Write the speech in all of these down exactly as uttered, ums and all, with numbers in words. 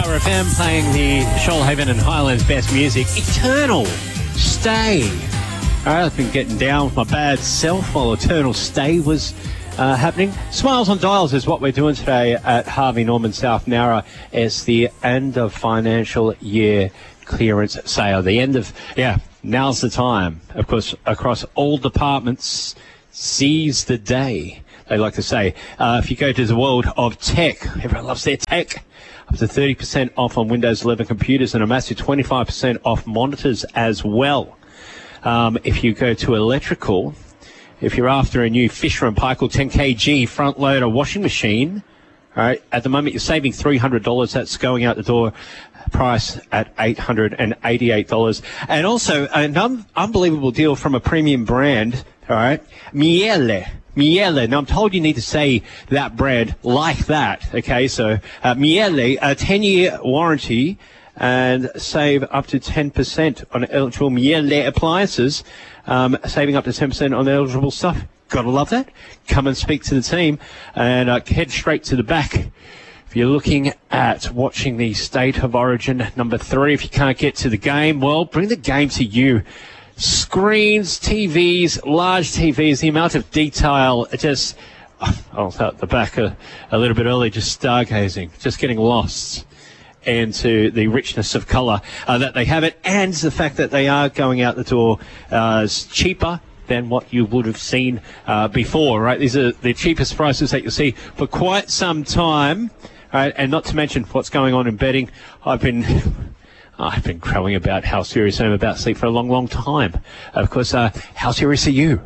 Power F M playing the Shoalhaven and Highlands best music. Eternal Stay. All right, I've been getting down with my bad self while Eternal Stay was uh, happening. Smiles on Dials is what we're doing today at Harvey Norman South Nowra. It's the end of financial year clearance sale. The end of, yeah, now's the time. Of course, across all departments, seize the day, they like to say. Uh, if you go to the world of tech, everyone loves their tech. Up to thirty percent off on Windows eleven computers and a massive twenty-five percent off monitors as well. Um, if you go to electrical, if you're after a new Fisher and Paykel ten kilogram front loader washing machine, all right, at the moment you're saving three hundred dollars. That's going out the door, price at eight hundred eighty-eight dollars. And also an un- unbelievable deal from a premium brand, all right, Miele. Miele. Now, I'm told you need to say that brand like that, okay? So, uh, Miele, a ten-year warranty and save up to ten percent on eligible Miele appliances, um, saving up to ten percent on eligible stuff. Gotta love that. Come and speak to the team and uh, head straight to the back. If you're looking at watching the State of Origin number three, if you can't get to the game, well, bring the game to you. Screens, T Vs, large T Vs, the amount of detail, just, oh, I was at the back a, a little bit early, just stargazing, just getting lost into the richness of colour uh, that they have it, and the fact that they are going out the door uh, cheaper than what you would have seen uh, before, right? These are the cheapest prices that you'll see for quite some time, right? And not to mention what's going on in betting. I've been... I've been crowing about how serious I am about sleep for a long, long time. Of course, uh, how serious are you?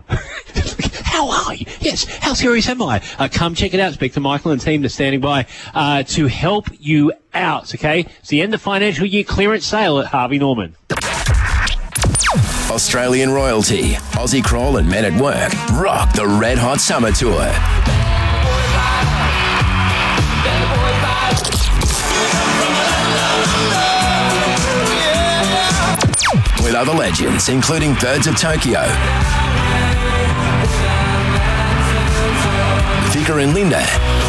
How are you? Yes, how serious am I? Uh, come check it out. Speak to Michael and team. They're standing by uh, to help you out, okay? It's the end of financial year clearance sale at Harvey Norman. Australian royalty, Aussie Crawl and Men at Work rock the Red Hot Summer Tour. With other legends, including Birds of Tokyo, Vicar and Linda,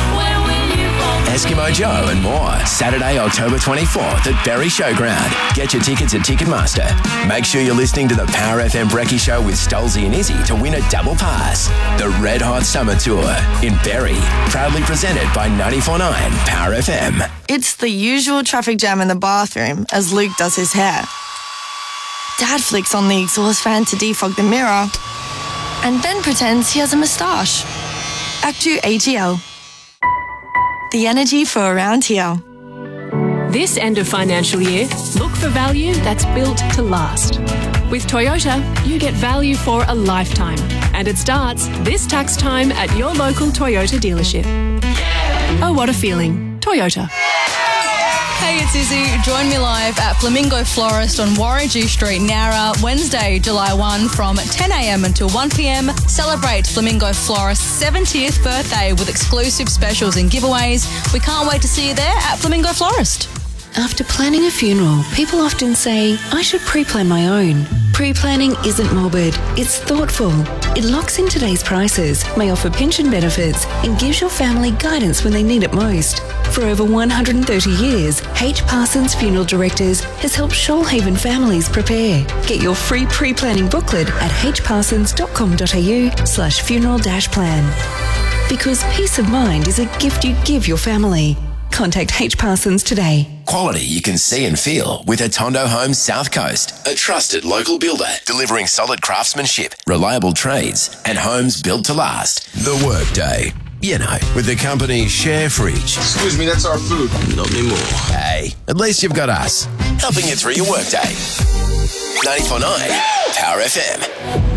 Eskimo Joe and more. Saturday, October twenty-fourth at Berry Showground. Get your tickets at Ticketmaster. Make sure you're listening to the Power F M Brekkie Show with Stolzy and Izzy to win a double pass. The Red Hot Summer Tour in Berry. Proudly presented by ninety-four point nine Power F M. It's the usual traffic jam in the bathroom as Luke does his hair. Dad flicks on the exhaust fan to defog the mirror and then pretends he has a moustache. Act two A G L. The energy for around here. This end of financial year, look for value that's built to last. With Toyota, you get value for a lifetime. And it starts this tax time at your local Toyota dealership. Oh, what a feeling. Toyota. Hey, it's Izzy. Join me live at Flamingo Florist on Warringah Street, Nowra, Wednesday, July first from ten a.m. until one p.m. Celebrate Flamingo Florist's seventieth birthday with exclusive specials and giveaways. We can't wait to see you there at Flamingo Florist. After planning a funeral, people often say, I should pre-plan my own. Pre-planning isn't morbid, it's thoughtful. It locks in today's prices, may offer pension benefits, and gives your family guidance when they need it most. For over one hundred thirty years, H. Parsons Funeral Directors has helped Shoalhaven families prepare. Get your free pre-planning booklet at hparsons.com.au slash funeral dash plan. Because peace of mind is a gift you give your family. Contact H. Parsons today. Quality you can see and feel with Atondo Homes South Coast. A trusted local builder delivering solid craftsmanship, reliable trades, and homes built to last. The Workday. You know, with the company Share Fridge. Excuse me, that's our food. Not anymore. Hey, at least you've got us, helping you through your workday. ninety-four point nine Power F M.